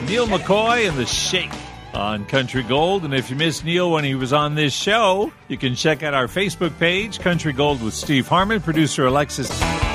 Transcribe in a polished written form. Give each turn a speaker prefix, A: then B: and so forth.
A: Neil McCoy and the Shake on Country Gold. And if you missed Neil when he was on this show, you can check out our Facebook page, Country Gold with Steve Harmon, producer Alexis